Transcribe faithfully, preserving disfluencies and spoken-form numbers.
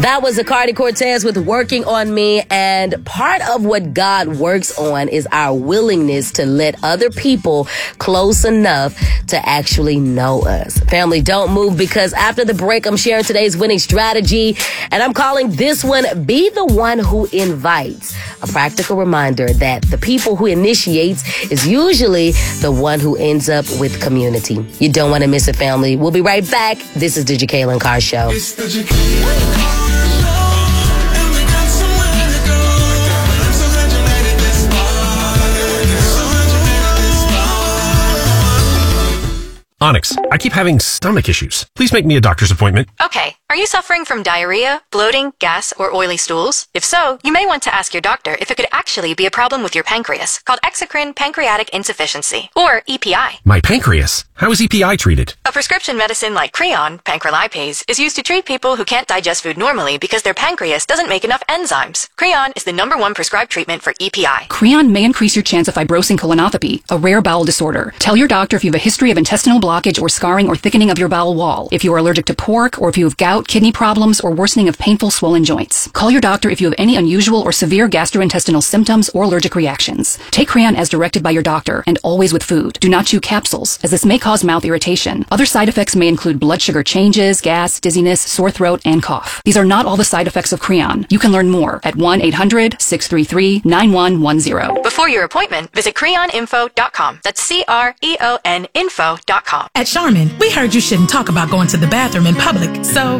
That was Zacardi Cortez with Working on Me. And part of what God works on is our willingness to let other people close enough to actually know us. Family, don't move, because after the break, I'm sharing today's winning strategy. And I'm calling this one, Be the One Who Invites. A practical reminder that the people who initiates is usually the one who ends up with community. You don't want to miss it, family. We'll be right back. This is the Jacqueline Carr Show. It's the Jacqueline Carr Show. Onyx, I keep having stomach issues. Please make me a doctor's appointment. Okay. Are you suffering from diarrhea, bloating, gas, or oily stools? If so, you may want to ask your doctor if it could actually be a problem with your pancreas, called exocrine pancreatic insufficiency, or E P I. My pancreas? How is E P I treated? A prescription medicine like Creon, pancrelipase, is used to treat people who can't digest food normally because their pancreas doesn't make enough enzymes. Creon is the number one prescribed treatment for E P I. Creon may increase your chance of fibrosing colonopathy, a rare bowel disorder. Tell your doctor if you have a history of intestinal blockage or scarring or thickening of your bowel wall, if you are allergic to pork, or if you have gout, kidney problems, or worsening of painful swollen joints. Call your doctor if you have any unusual or severe gastrointestinal symptoms or allergic reactions. Take Creon as directed by your doctor, and always with food. Do not chew capsules, as this may cause mouth irritation. Other side effects may include blood sugar changes, gas, dizziness, sore throat, and cough. These are not all the side effects of Creon. You can learn more at one eight hundred, six three three, nine one one zero. Before your appointment, visit creon info dot com. That's C R E O N info dot com. At Charmin, we heard you shouldn't talk about going to the bathroom in public, so